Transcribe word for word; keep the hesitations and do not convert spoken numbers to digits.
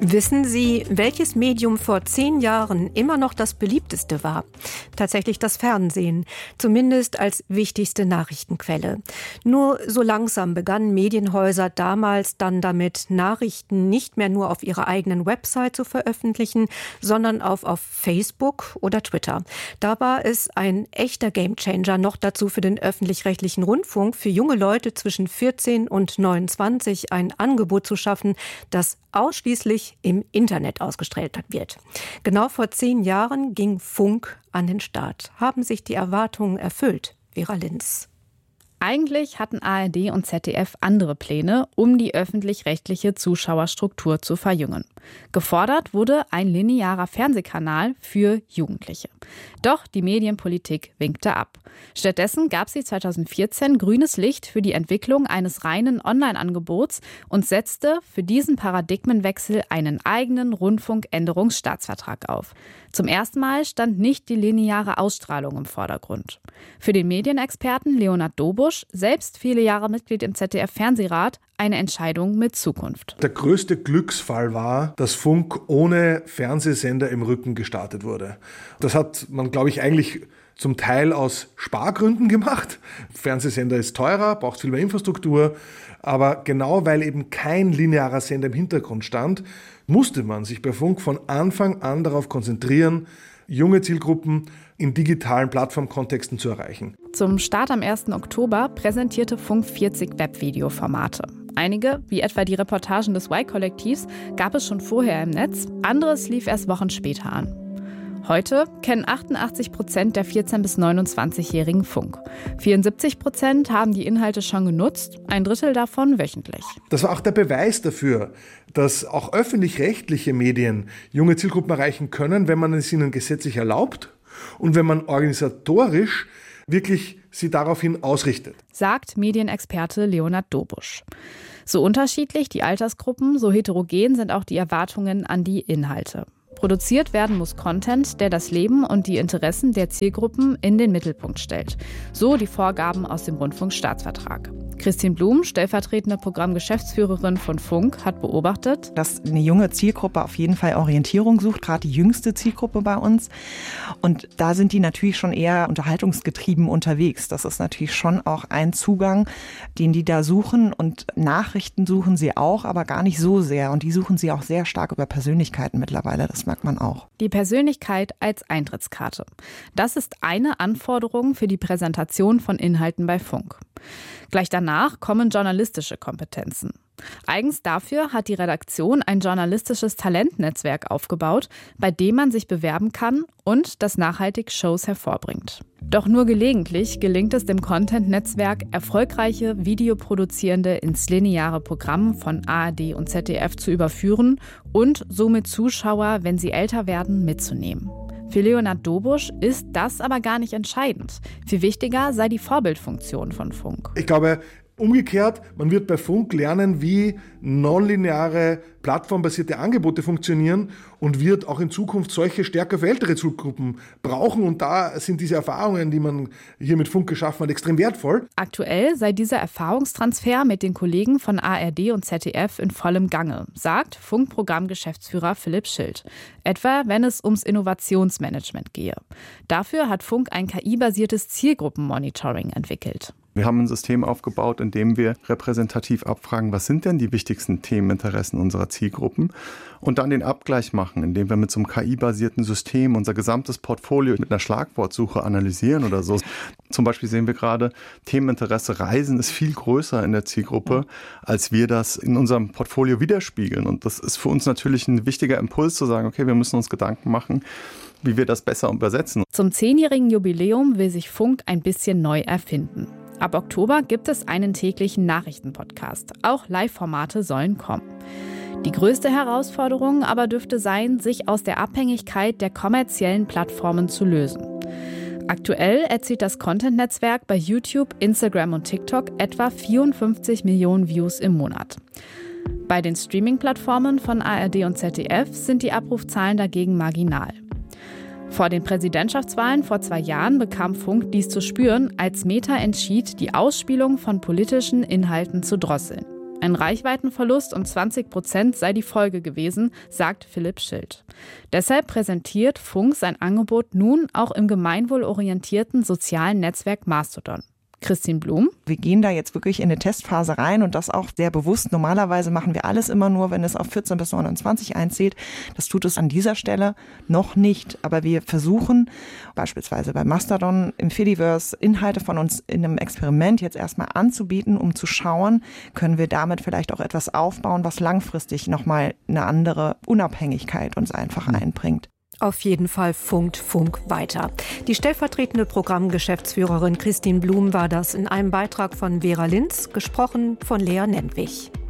Wissen Sie, welches Medium vor zehn Jahren immer noch das beliebteste war? Tatsächlich das Fernsehen, zumindest als wichtigste Nachrichtenquelle. Nur so langsam begannen Medienhäuser damals dann damit, Nachrichten nicht mehr nur auf ihrer eigenen Website zu veröffentlichen, sondern auch auf Facebook oder Twitter. Da war es ein echter Gamechanger, noch dazu für den öffentlich-rechtlichen Rundfunk, für junge Leute zwischen vierzehn und neunundzwanzig ein Angebot zu schaffen, das ausschließlich im Internet ausgestrahlt wird. Genau vor zehn Jahren ging Funk an den Start. Haben sich die Erwartungen erfüllt? Vera Linz. Eigentlich hatten A R D und Z D F andere Pläne, um die öffentlich-rechtliche Zuschauerstruktur zu verjüngen. Gefordert wurde ein linearer Fernsehkanal für Jugendliche. Doch die Medienpolitik winkte ab. Stattdessen gab sie zweitausendvierzehn grünes Licht für die Entwicklung eines reinen Online-Angebots und setzte für diesen Paradigmenwechsel einen eigenen Rundfunkänderungsstaatsvertrag auf. Zum ersten Mal stand nicht die lineare Ausstrahlung im Vordergrund. Für den Medienexperten Leonhard Dobusch, selbst viele Jahre Mitglied im Z D F-Fernsehrat, eine Entscheidung mit Zukunft. Der größte Glücksfall war, dass Funk ohne Fernsehsender im Rücken gestartet wurde. Das hat man, glaube ich, eigentlich zum Teil aus Spargründen gemacht. Fernsehsender ist teurer, braucht viel mehr Infrastruktur. Aber genau weil eben kein linearer Sender im Hintergrund stand, musste man sich bei Funk von Anfang an darauf konzentrieren, junge Zielgruppen in digitalen Plattformkontexten zu erreichen. Zum Start am ersten Oktober präsentierte Funk vierzig Webvideoformate. Einige, wie etwa die Reportagen des Y-Kollektivs, gab es schon vorher im Netz, anderes lief erst Wochen später an. Heute kennen achtundachtzig Prozent der vierzehn- bis neunundzwanzigjährigen Funk. vierundsiebzig Prozent haben die Inhalte schon genutzt, ein Drittel davon wöchentlich. Das war auch der Beweis dafür, dass auch öffentlich-rechtliche Medien junge Zielgruppen erreichen können, wenn man es ihnen gesetzlich erlaubt und wenn man organisatorisch wirklich sie daraufhin ausrichtet. Sagt Medienexperte Leonhard Dobusch. So unterschiedlich die Altersgruppen, so heterogen sind auch die Erwartungen an die Inhalte. Produziert werden muss Content, der das Leben und die Interessen der Zielgruppen in den Mittelpunkt stellt. So die Vorgaben aus dem Rundfunkstaatsvertrag. Christine Blum, stellvertretende Programmgeschäftsführerin von Funk, hat beobachtet, dass eine junge Zielgruppe auf jeden Fall Orientierung sucht, gerade die jüngste Zielgruppe bei uns. Und da sind die natürlich schon eher unterhaltungsgetrieben unterwegs. Das ist natürlich schon auch ein Zugang, den die da suchen. Und Nachrichten suchen sie auch, aber gar nicht so sehr. Und die suchen sie auch sehr stark über Persönlichkeiten mittlerweile. Das merkt man auch. Die Persönlichkeit als Eintrittskarte. Das ist eine Anforderung für die Präsentation von Inhalten bei Funk. Gleich danach kommen journalistische Kompetenzen. Eigens dafür hat die Redaktion ein journalistisches Talentnetzwerk aufgebaut, bei dem man sich bewerben kann und das nachhaltig Shows hervorbringt. Doch nur gelegentlich gelingt es dem Content-Netzwerk, erfolgreiche Videoproduzierende ins lineare Programm von A R D und Z D F zu überführen und somit Zuschauer, wenn sie älter werden, mitzunehmen. Für Leonhard Dobusch ist das aber gar nicht entscheidend. Viel wichtiger sei die Vorbildfunktion von Funk. Ich glaube, umgekehrt, man wird bei Funk lernen, wie nonlineare, plattformbasierte Angebote funktionieren und wird auch in Zukunft solche stärker für ältere Zielgruppen brauchen. Und da sind diese Erfahrungen, die man hier mit Funk geschaffen hat, extrem wertvoll. Aktuell sei dieser Erfahrungstransfer mit den Kollegen von A R D und Z D F in vollem Gange, sagt Funk-Programmgeschäftsführer Philipp Schild. Etwa, wenn es ums Innovationsmanagement gehe. Dafür hat Funk ein K I-basiertes Zielgruppenmonitoring entwickelt. Wir haben ein System aufgebaut, in dem wir repräsentativ abfragen, was sind denn die wichtigsten Themeninteressen unserer Zielgruppen und dann den Abgleich machen, indem wir mit so einem K I-basierten System unser gesamtes Portfolio mit einer Schlagwortsuche analysieren oder so. Zum Beispiel sehen wir gerade, Themeninteresse Reisen ist viel größer in der Zielgruppe, als wir das in unserem Portfolio widerspiegeln. Und das ist für uns natürlich ein wichtiger Impuls zu sagen, okay, wir müssen uns Gedanken machen, wie wir das besser übersetzen. Zum zehnjährigen Jubiläum will sich Funk ein bisschen neu erfinden. Ab Oktober gibt es einen täglichen Nachrichtenpodcast. Auch Live-Formate sollen kommen. Die größte Herausforderung aber dürfte sein, sich aus der Abhängigkeit der kommerziellen Plattformen zu lösen. Aktuell erzielt das Content-Netzwerk bei YouTube, Instagram und TikTok etwa vierundfünfzig Millionen Views im Monat. Bei den Streaming-Plattformen von A R D und Z D F sind die Abrufzahlen dagegen marginal. Vor den Präsidentschaftswahlen vor zwei Jahren bekam Funk dies zu spüren, als Meta entschied, die Ausspielung von politischen Inhalten zu drosseln. Ein Reichweitenverlust um zwanzig Prozent sei die Folge gewesen, sagt Philipp Schild. Deshalb präsentiert Funk sein Angebot nun auch im gemeinwohlorientierten sozialen Netzwerk Mastodon. Christine Blum. Wir gehen da jetzt wirklich in eine Testphase rein und das auch sehr bewusst. Normalerweise machen wir alles immer nur, wenn es auf vierzehn bis neunundzwanzig einzählt. Das tut es an dieser Stelle noch nicht. Aber wir versuchen beispielsweise bei Mastodon im Fediverse Inhalte von uns in einem Experiment jetzt erstmal anzubieten, um zu schauen, können wir damit vielleicht auch etwas aufbauen, was langfristig nochmal eine andere Unabhängigkeit uns einfach einbringt. Auf jeden Fall funkt Funk weiter. Die stellvertretende Programmgeschäftsführerin Christine Blum war das in einem Beitrag von Vera Linz, gesprochen von Lea Nentwich.